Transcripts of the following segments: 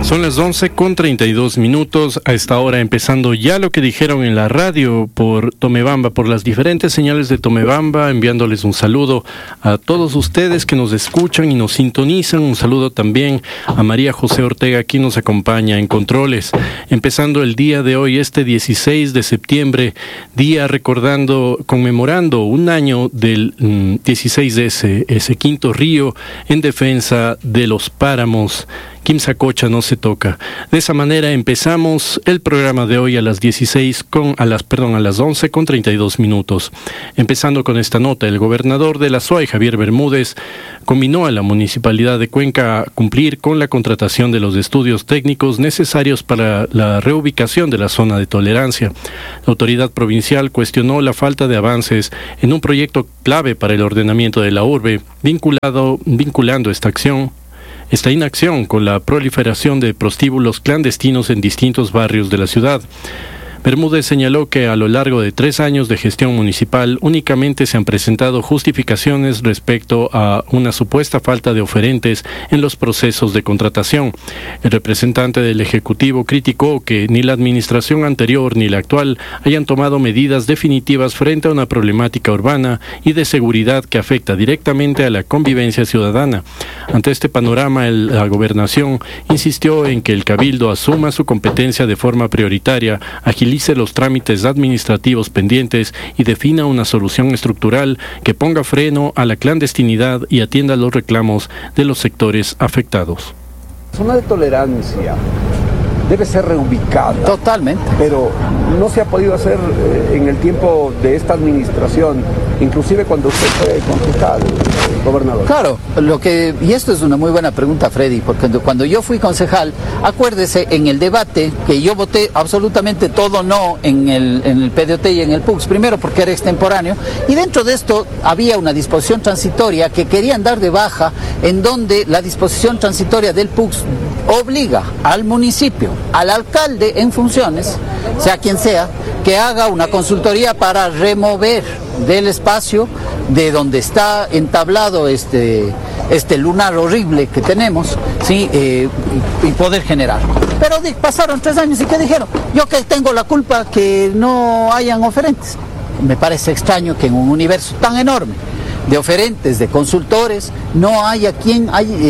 Son las 11:32. A esta hora empezando ya lo que dijeron en la radio por Tomebamba, por las diferentes señales de Tomebamba, enviándoles un saludo a todos ustedes que nos escuchan y nos sintonizan. Un saludo también a María José Ortega, quien nos acompaña en controles. Empezando el día de hoy, este 16 de septiembre, día conmemorando un año del 16S, ese quinto río en defensa de los páramos. Quimsacocha no se toca. De esa manera empezamos el programa de hoy a las 11:32. Empezando con esta nota, el gobernador de la SUAY, Javier Bermúdez, conminó a la Municipalidad de Cuenca a cumplir con la contratación de los estudios técnicos necesarios para la reubicación de la zona de tolerancia. La autoridad provincial cuestionó la falta de avances en un proyecto clave para el ordenamiento de la urbe, vinculando esta inacción con la proliferación de prostíbulos clandestinos en distintos barrios de la ciudad. Bermúdez señaló que a lo largo de 3 años de gestión municipal únicamente se han presentado justificaciones respecto a una supuesta falta de oferentes en los procesos de contratación. El representante del Ejecutivo criticó que ni la administración anterior ni la actual hayan tomado medidas definitivas frente a una problemática urbana y de seguridad que afecta directamente a la convivencia ciudadana. Ante este panorama, la gobernación insistió en que el Cabildo asuma su competencia de forma prioritaria, agilice los trámites administrativos pendientes y defina una solución estructural que ponga freno a la clandestinidad y atienda los reclamos de los sectores afectados. La zona de tolerancia debe ser reubicada. Totalmente. Pero no se ha podido hacer en el tiempo de esta administración, inclusive cuando usted fue concejal, gobernador. Claro, y esto es una muy buena pregunta, Freddy, porque cuando yo fui concejal, acuérdese en el debate que yo voté absolutamente todo no en el PDOT y en el PUCS, primero porque era extemporáneo, y dentro de esto había una disposición transitoria que querían dar de baja, en donde la disposición transitoria del PUCS obliga al municipio, al alcalde en funciones, sea quien sea, que haga una consultoría para remover del espacio de donde está entablado este lunar horrible que tenemos, ¿sí? Y poder generar. Pero pasaron 3 años y ¿qué dijeron? Yo que tengo la culpa que no hayan oferentes. Me parece extraño que en un universo tan enorme de oferentes, de consultores, no haya quien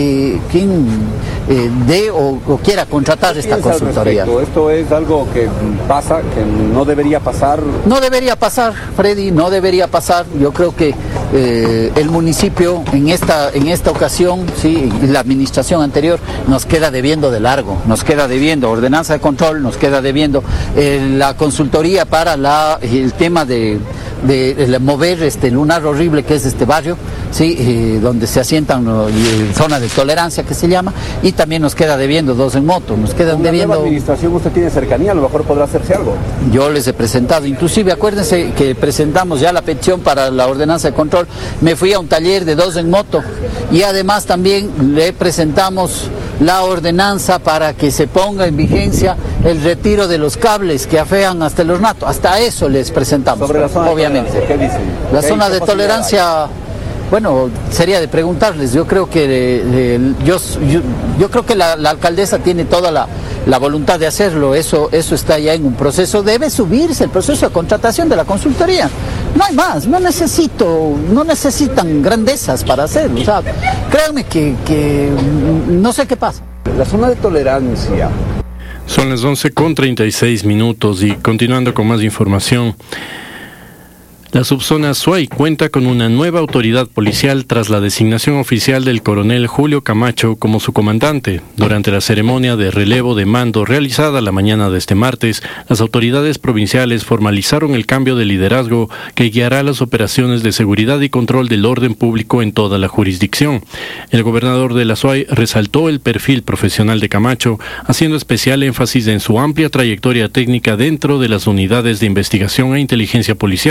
dé o quiera contratar esta consultoría. ¿Esto es algo que pasa, que no debería pasar? No debería pasar, Freddy, no debería pasar. Yo creo que el municipio en esta ocasión, sí, la administración anterior, nos queda debiendo de largo, nos queda debiendo ordenanza de control, nos queda debiendo la consultoría para el tema de mover este lunar horrible que es este barrio, sí, donde se asientan zona de tolerancia que se llama, y también nos queda debiendo 2 en moto, nos quedan debiendo. ¿Con la nueva administración usted tiene cercanía? A lo mejor podrá hacerse algo. Yo les he presentado, inclusive acuérdense que presentamos ya la petición para la ordenanza de control, me fui a un taller de 2 en moto y además también le presentamos la ordenanza para que se ponga en vigencia el retiro de los cables que afean hasta el ornato, hasta eso les presentamos. Sobre la zona obviamente. ¿Qué dicen? La zona de tolerancia, bueno, sería de preguntarles. Yo creo que yo creo que la alcaldesa tiene toda la voluntad de hacerlo. Eso está ya en un proceso. Debe subirse el proceso de contratación de la consultoría. No hay más. No necesitan grandezas para hacerlo. O sea, créanme que no sé qué pasa. La zona de tolerancia. Son las 11:36 y continuando con más información. La subzona SUAY cuenta con una nueva autoridad policial tras la designación oficial del coronel Julio Camacho como su comandante. Durante la ceremonia de relevo de mando realizada la mañana de este martes, las autoridades provinciales formalizaron el cambio de liderazgo que guiará las operaciones de seguridad y control del orden público en toda la jurisdicción. El gobernador de la SUAY resaltó el perfil profesional de Camacho, haciendo especial énfasis en su amplia trayectoria técnica dentro de las unidades de investigación e inteligencia policial.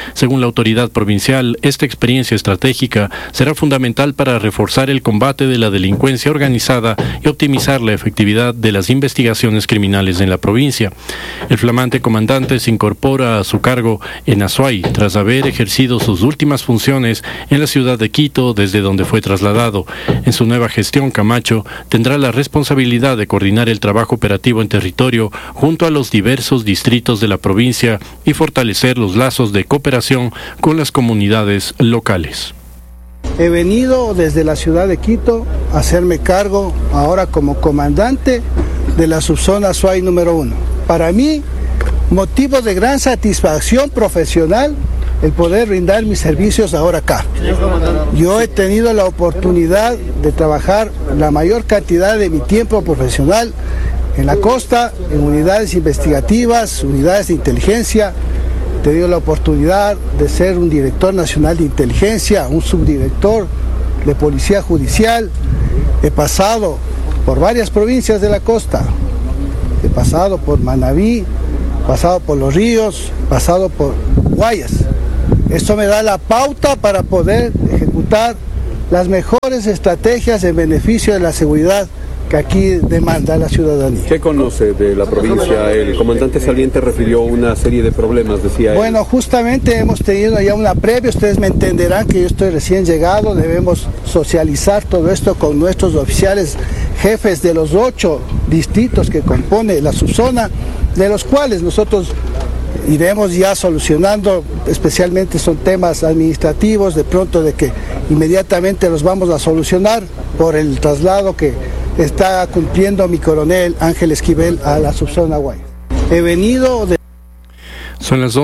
Según la autoridad provincial, esta experiencia estratégica será fundamental para reforzar el combate de la delincuencia organizada y optimizar la efectividad de las investigaciones criminales en la provincia. El flamante comandante se incorpora a su cargo en Azuay tras haber ejercido sus últimas funciones en la ciudad de Quito, desde donde fue trasladado. En su nueva gestión, Camacho tendrá la responsabilidad de coordinar el trabajo operativo en territorio junto a los diversos distritos de la provincia y fortalecer los lazos de cooperación con las comunidades locales. He venido desde la ciudad de Quito a hacerme cargo ahora como comandante de la subzona Azuay número 1. Para mí, motivo de gran satisfacción profesional el poder brindar mis servicios ahora acá. Yo he tenido la oportunidad de trabajar la mayor cantidad de mi tiempo profesional en la costa, en unidades investigativas, unidades de inteligencia. He tenido la oportunidad de ser un director nacional de inteligencia, un subdirector de policía judicial. He pasado por varias provincias de la costa. He pasado por Manabí, pasado por Los Ríos, pasado por Guayas. Esto me da la pauta para poder ejecutar las mejores estrategias en beneficio de la seguridad que aquí demanda la ciudadanía. ¿Qué conoce de la provincia? El comandante saliente refirió una serie de problemas, decía él. Bueno, justamente hemos tenido ya una previa, ustedes me entenderán que yo estoy recién llegado, debemos socializar todo esto con nuestros oficiales jefes de los 8 distritos que compone la subzona, de los cuales nosotros iremos ya solucionando, especialmente son temas administrativos, de pronto de que inmediatamente los vamos a solucionar por el traslado que está cumpliendo mi coronel Ángel Esquivel a la subzona Guayas. He venido de... Son las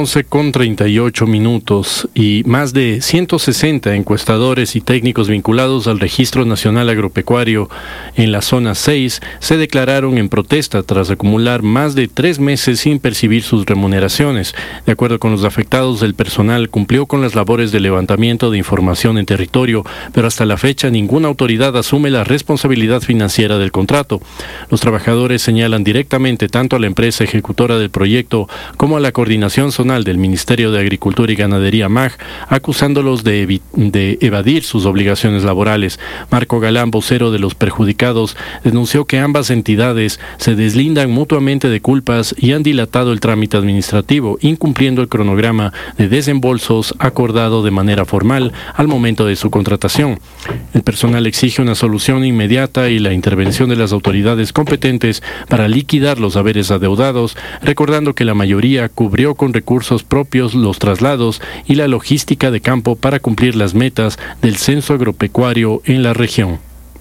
11:38 y más de 160 encuestadores y técnicos vinculados al Registro Nacional Agropecuario en la zona 6 se declararon en protesta tras acumular más de 3 meses sin percibir sus remuneraciones. De acuerdo con los afectados, el personal cumplió con las labores de levantamiento de información en territorio, pero hasta la fecha ninguna autoridad asume la responsabilidad financiera del contrato. Los trabajadores señalan directamente tanto a la empresa ejecutora del proyecto como a la coordinación zonal del Ministerio de Agricultura y Ganadería MAG, acusándolos de evadir sus obligaciones laborales. Marco Galán, vocero de los perjudicados, denunció que ambas entidades se deslindan mutuamente de culpas y han dilatado el trámite administrativo, incumpliendo el cronograma de desembolsos acordado de manera formal al momento de su contratación. El personal exige una solución inmediata y la intervención de las autoridades competentes para liquidar los haberes adeudados, recordando que la mayoría cubrió con recursos propios los traslados y la logística de campo para cumplir las metas del censo agropecuario en la región.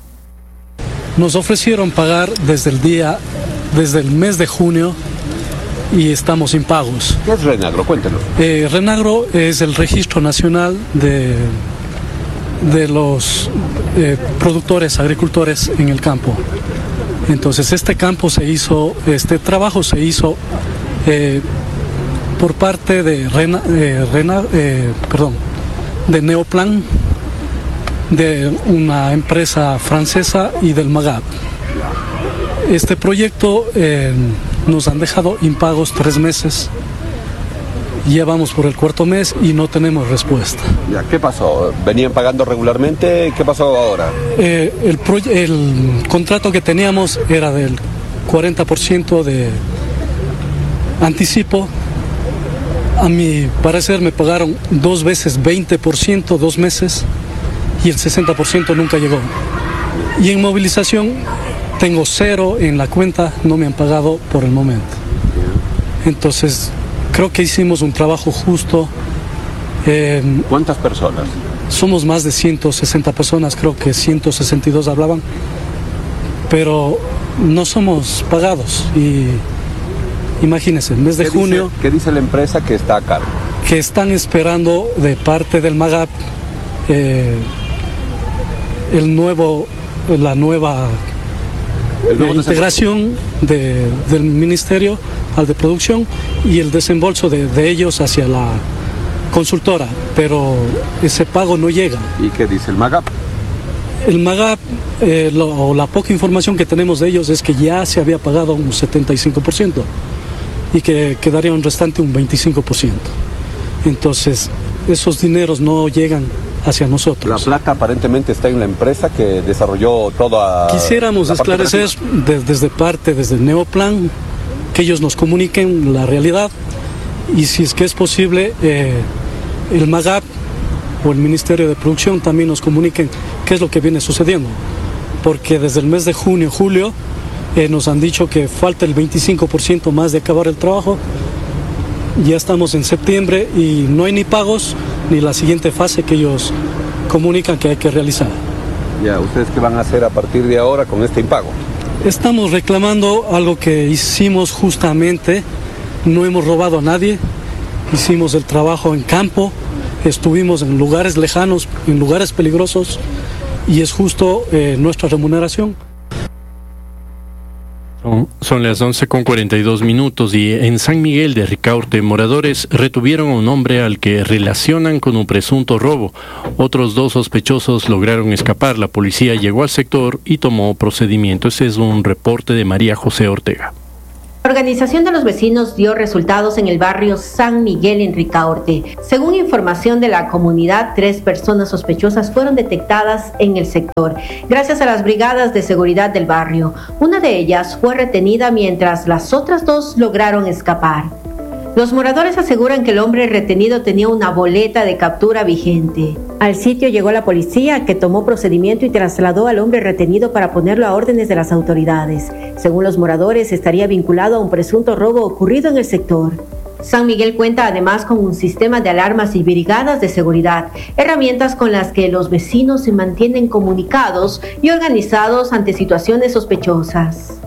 Nos ofrecieron pagar desde el mes de junio y estamos impagos. ¿Qué es Renagro? Cuéntenos. Renagro es el registro nacional de los productores, agricultores en el campo. Entonces este trabajo se hizo por parte de de Neoplan, de una empresa francesa y del MAGAP. Este proyecto nos han dejado impagos 3 meses. Llevamos por el 4º mes y no tenemos respuesta. Ya, ¿qué pasó? ¿Venían pagando regularmente? ¿Qué pasó ahora? El contrato que teníamos era del 40% de anticipo. A mi parecer me pagaron 2 veces 20%, 2 meses, y el 60% nunca llegó. Y en movilización tengo 0 en la cuenta, no me han pagado por el momento. Entonces, creo que hicimos un trabajo justo. ¿Cuántas personas? Somos más de 160 personas, creo que 162 hablaban, pero no somos pagados. Y imagínense, el mes de junio... ¿Qué dice la empresa que está a cargo? Que están esperando de parte del MAGAP la nueva integración del ministerio al de producción y el desembolso de ellos hacia la consultora, pero ese pago no llega. ¿Y qué dice el MAGAP? El MAGAP, la poca información que tenemos de ellos es que ya se había pagado un 75% y que quedaría un restante un 25%. Entonces, esos dineros no llegan hacia nosotros. La plata aparentemente está en la empresa que desarrolló toda... Quisiéramos esclarecer desde el Neoplan, que ellos nos comuniquen la realidad, y si es que es posible, el MAGAP o el Ministerio de Producción también nos comuniquen qué es lo que viene sucediendo, porque desde el mes de junio, julio, nos han dicho que falta el 25% más de acabar el trabajo. Ya estamos en septiembre y no hay ni pagos ni la siguiente fase que ellos comunican que hay que realizar. Ya, ¿ustedes qué van a hacer a partir de ahora con este impago? Estamos reclamando algo que hicimos justamente, no hemos robado a nadie, hicimos el trabajo en campo, estuvimos en lugares lejanos, en lugares peligrosos, y es justo nuestra remuneración. Son las 11:42 y en San Miguel de Ricaurte, moradores retuvieron a un hombre al que relacionan con un presunto robo. Otros 2 sospechosos lograron escapar. La policía llegó al sector y tomó procedimiento. Ese es un reporte de María José Ortega. La organización de los vecinos dio resultados en el barrio San Miguel en Ricaurte. Según información de la comunidad, 3 personas sospechosas fueron detectadas en el sector, gracias a las brigadas de seguridad del barrio. Una de ellas fue retenida mientras las otras 2 lograron escapar. Los moradores aseguran que el hombre retenido tenía una boleta de captura vigente. Al sitio llegó la policía, que tomó procedimiento y trasladó al hombre retenido para ponerlo a órdenes de las autoridades. Según los moradores, estaría vinculado a un presunto robo ocurrido en el sector. San Miguel cuenta además con un sistema de alarmas y brigadas de seguridad, herramientas con las que los vecinos se mantienen comunicados y organizados ante situaciones sospechosas.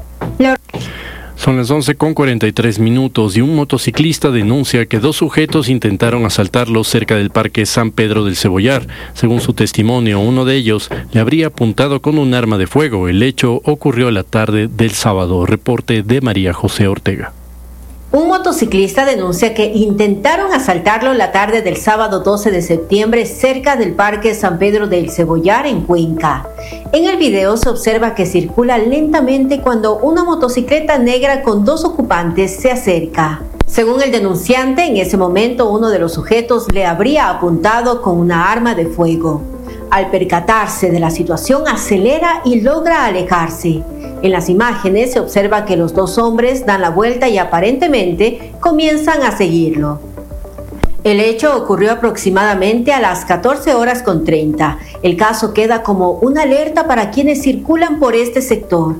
Son las 11:43 y un motociclista denuncia que 2 sujetos intentaron asaltarlo cerca del Parque San Pedro del Cebollar. Según su testimonio, uno de ellos le habría apuntado con un arma de fuego. El hecho ocurrió la tarde del sábado. Reporte de María José Ortega. Un motociclista denuncia que intentaron asaltarlo la tarde del sábado 12 de septiembre cerca del Parque San Pedro del Cebollar en Cuenca. En el video se observa que circula lentamente cuando una motocicleta negra con 2 ocupantes se acerca. Según el denunciante, en ese momento uno de los sujetos le habría apuntado con una arma de fuego. Al percatarse de la situación, acelera y logra alejarse. En las imágenes se observa que los 2 hombres dan la vuelta y aparentemente comienzan a seguirlo. El hecho ocurrió aproximadamente a las 14:30. El caso queda como una alerta para quienes circulan por este sector.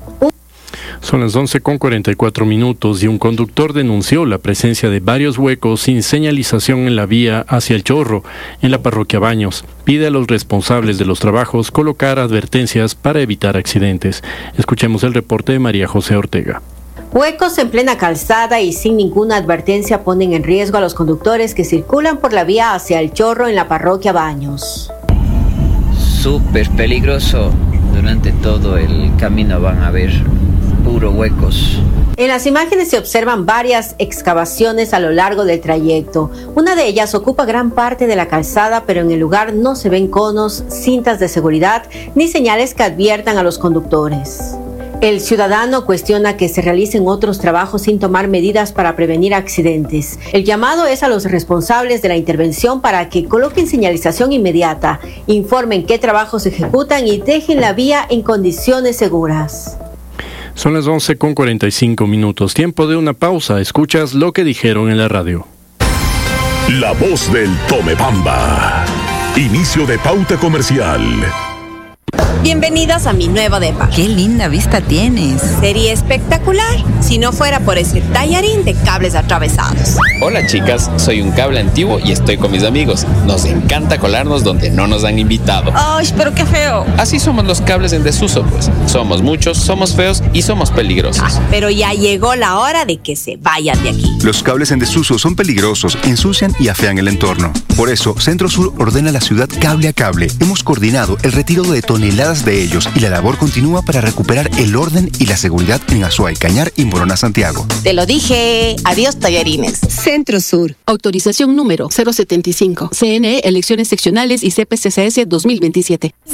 Son las 11:44 y un conductor denunció la presencia de varios huecos sin señalización en la vía hacia el Chorro, en la parroquia Baños. Pide a los responsables de los trabajos colocar advertencias para evitar accidentes. Escuchemos el reporte de María José Ortega. Huecos en plena calzada y sin ninguna advertencia ponen en riesgo a los conductores que circulan por la vía hacia el Chorro en la parroquia Baños. Súper peligroso. Durante todo el camino van a haber puro huecos. En las imágenes se observan varias excavaciones a lo largo del trayecto. Una de ellas ocupa gran parte de la calzada, pero en el lugar no se ven conos, cintas de seguridad ni señales que adviertan a los conductores. El ciudadano cuestiona que se realicen otros trabajos sin tomar medidas para prevenir accidentes. El llamado es a los responsables de la intervención para que coloquen señalización inmediata, informen qué trabajos se ejecutan y dejen la vía en condiciones seguras. Son las 11:45. Tiempo de una pausa. Escuchas lo que dijeron en la radio. La voz del Tomebamba. Inicio de pauta comercial. Bienvenidas a mi nuevo depa. ¡Qué linda vista tienes! Sería espectacular si no fuera por ese tallarín de cables atravesados. Hola chicas, soy un cable antiguo y estoy con mis amigos. Nos encanta colarnos donde no nos han invitado. ¡Ay, pero qué feo! Así somos los cables en desuso, pues. Somos muchos, somos feos y somos peligrosos. Pero ya llegó la hora de que se vayan de aquí. Los cables en desuso son peligrosos, ensucian y afean el entorno. Por eso, Centro Sur ordena a la ciudad cable a cable. Hemos coordinado el retiro de toneladas de ellos y la labor continúa para recuperar el orden y la seguridad en Azuay, Cañar y Morona, Santiago. Te lo dije. Adiós, tallarines. Centro Sur. Autorización número 075. CNE, Elecciones Seccionales y CPCCS 2027.